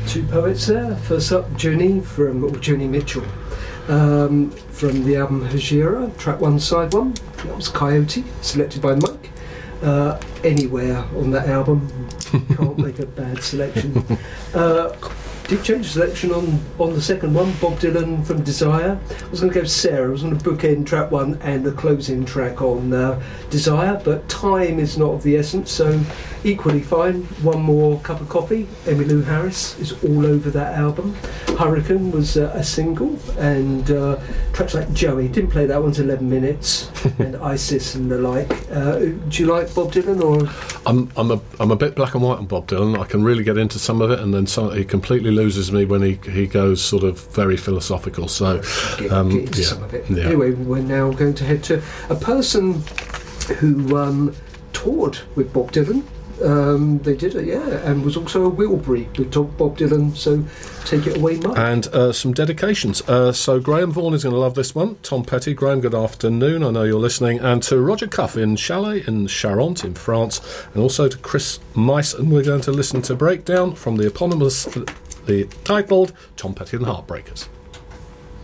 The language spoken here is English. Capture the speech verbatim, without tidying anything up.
Two poets there. First up, Joni from or Joni Mitchell um, from the album Hejira, track one, side one. That was Coyote, selected by Mike. Uh, anywhere on that album, can't make a bad selection. Uh, did change the selection on, on the second one, Bob Dylan from Desire. I was going to go Sarah, I was going to bookend track one and the closing track on uh, Desire, but time is not of the essence, so equally fine. One more cup of coffee. Emmylou Harris is all over that album. Hurricane was uh, a single, and uh, tracks like Joey, didn't play that one to eleven minutes, and Isis and the like. Uh, do you like Bob Dylan? Or I'm I'm a I'm a bit black and white on Bob Dylan. I can really get into some of it, and then some, he completely loses me when he he goes sort of very philosophical. So get, um, get into yeah, some of it. Yeah. Anyway, we're now going to head to a person who um, toured with Bob Dylan. Um, they did it, yeah, and was also a Wilbury with Bob Dylan, so take it away, Mike. And uh, some dedications. Uh, so Graham Vaughan is going to love this one. Tom Petty, Graham, good afternoon, I know you're listening. And to Roger Cuff in Chalet in Charente in France, and also to Chris Myson, we're going to listen to Breakdown from the eponymous, the titled Tom Petty and the Heartbreakers.